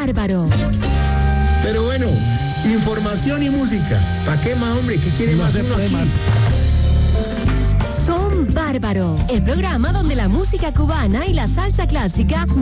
bárbaro. Pero bueno, información y música. ¿Para qué más, hombre? ¿Qué quiere No más se uno puede aquí? más. Son Bárbaro, el programa donde la música cubana y la salsa clásica